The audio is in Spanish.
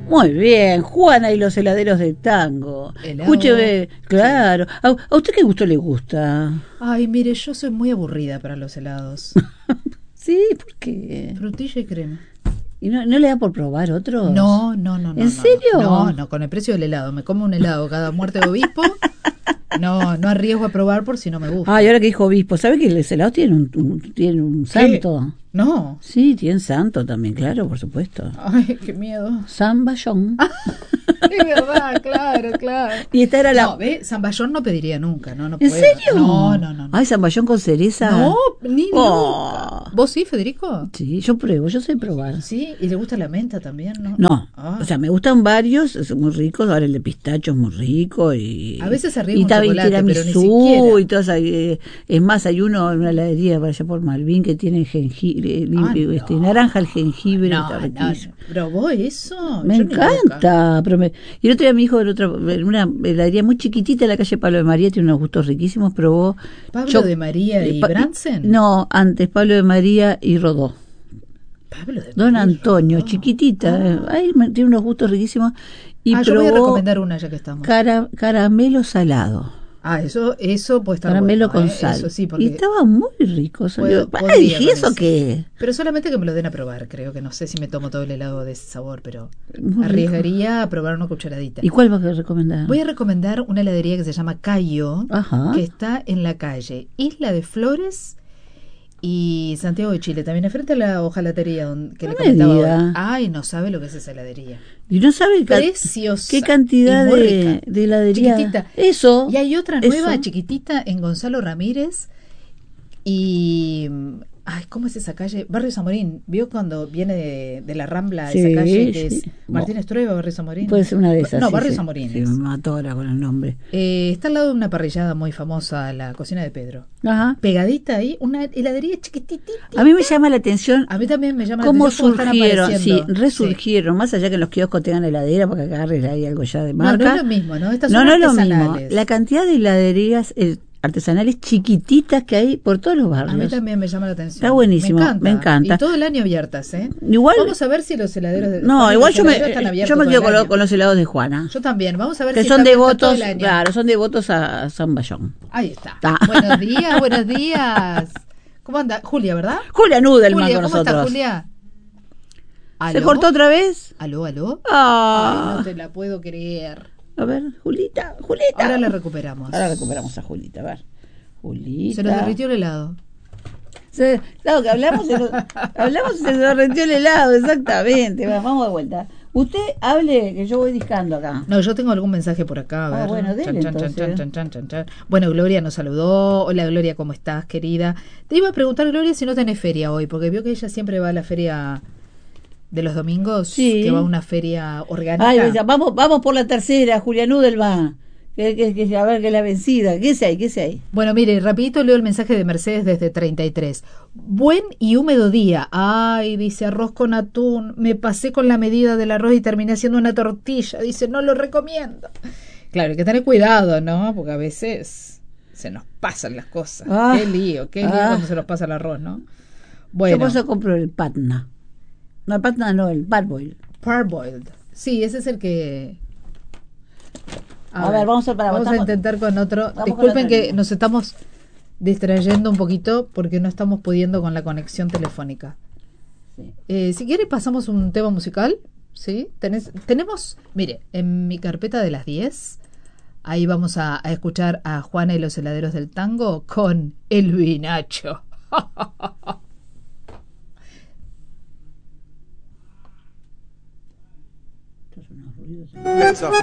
Muy bien, Juana y los heladeros de tango. ¿Helado? Escúcheme, claro. ¿A usted qué gusto le gusta? Ay, mire, yo soy muy aburrida para los helados. Sí, ¿por qué? Frutilla y crema. ¿Y no le da por probar otros? No. ¿En serio? No, con el precio del helado. Me como un helado cada muerte de obispo. No arriesgo a probar por si no me gusta. Ay, ahora que dijo obispo, ¿sabe que los helados tienen un santo? No. Sí, tienen santo también, claro, por supuesto. Ay, qué miedo. San Bayón. Es verdad, claro. Y esta era la... No, ¿ve? Zamballón no pediría nunca, no ¿En puedo. serio? No. Ay, San Bayón con cereza. No, ni Oh. nunca. ¿Vos sí, Federico? Sí, yo sé probar. Sí, ¿y le gusta la menta también, no? No, Ah. o sea, me gustan varios, son muy ricos, ahora el de pistacho es muy rico y... A veces se ríe y con chocolate, pero ni tiramisú siquiera. y todo eso, es más, hay una heladería para allá por Malvin que tiene jengibre, naranja, el jengibre, está riquísimo. ¿Probó eso? Me Yo ni encanta, y el otro día mi hijo en una heladería muy chiquitita en la calle Pablo de María, tiene unos gustos riquísimos, probó... ¿Pablo de María y Bransen? No, antes Pablo de María y Rodó. Pablo de Don María Antonio, Rodó. chiquitita, ahí tiene unos gustos riquísimos. Y yo voy a probó recomendar una ya que estamos. caramelo salado. Eso puede estar Caramelo bueno, con sal. Eso sí, porque Y estaba muy rico. podría ¿Y con eso eso. qué? Pero solamente que me lo den a probar, creo que no sé si me tomo todo el helado de ese sabor, pero Muy arriesgaría a probar una cucharadita. ¿Y cuál vas a recomendar? Voy a recomendar una heladería que se llama Cayo, Ajá. que está en la calle Isla de Flores y Santiago de Chile, también enfrente a la hojalatería que No le me comentaba diga. hoy. Ay, no sabe lo que es esa heladería. Y no sabe Preciosa qué cantidad y muy rica. de heladería. Chiquitita. Eso. Y hay otra nueva, eso. chiquitita, en Gonzalo Ramírez y... Ay, ¿cómo es esa calle? Barrio Zamorín. ¿Vio cuando viene de la Rambla Sí, esa calle que sí. es Martínez Trueba, Barrio Zamorín? Puede ser una de esas. No, sí, Barrio sí. Zamorín. Sí, me mató ahora con el nombre. Está al lado de una parrillada muy famosa, la cocina de Pedro. Ajá. Pegadita ahí, una heladería chiquititita. A mí me llama la atención A mí también me llama la cómo atención cómo están surgieron, sí, apareciendo. resurgieron, más allá que en los kioscos tengan heladera, porque agarres ahí algo ya de No, marca. no es lo mismo, ¿no? Estas No, son no es lo mismo. artesanales. La cantidad de heladerías artesanales chiquititas que hay por todos los barrios. A mí también me llama la atención. Está buenísimo, me encanta. Y todo el año abiertas, ¿eh? Igual, vamos a ver si los heladeros de no, igual yo me están abiertos quedo todo el año. con los helados de Juana. Yo también. Vamos a ver Que si son están abiertos todo devotos, el año. claro, son devotos a San Bayón. Ahí está. Ta. Buenos días. ¿Cómo anda? Julia, ¿verdad? Julia Nudelman Julia, con ¿cómo nosotros. está Julia? ¿Se ¿Aló? cortó otra vez? ¿Aló? Ay, Ah. no te la puedo creer. A ver, Julita. Ahora la recuperamos. Ahora recuperamos a Julita, a ver. Julita. Se nos derritió el helado. Claro que hablamos y se nos derritió el helado, exactamente. Vamos de vuelta. Usted hable, que yo voy discando acá. No, yo tengo algún mensaje por acá. A ver. Bueno, dele, Chan. Bueno, Gloria nos saludó. Hola, Gloria, ¿cómo estás, querida? Te iba a preguntar, Gloria, si no tenés feria hoy, porque vio que ella siempre va a la feria de los domingos, sí, que va a una feria orgánica. Ay, vamos por la tercera, Julia Nudelman. A ver, que es la vencida. ¿Qué se hay? Bueno, mire, rapidito leo el mensaje de Mercedes desde 33. Buen y húmedo día. Ay, dice, arroz con atún. Me pasé con la medida del arroz y terminé haciendo una tortilla. Dice, no lo recomiendo. Claro, hay que tener cuidado, ¿no? Porque a veces se nos pasan las cosas. Qué lío cuando se nos pasa el arroz, ¿no? Bueno. Yo paso a comprar el patna. No, el patna no, el parboiled. Parboiled. Sí, ese es el que... A ver, vamos a intentar con otro. Disculpen que nos estamos distrayendo un poquito porque no estamos pudiendo con la conexión telefónica. Sí. Si quiere pasamos un tema musical, ¿sí? Tenemos, mire, en mi carpeta de las 10, ahí vamos a escuchar a Juana y los heladeros del tango con El Vinacho. Esto es unos ruidos.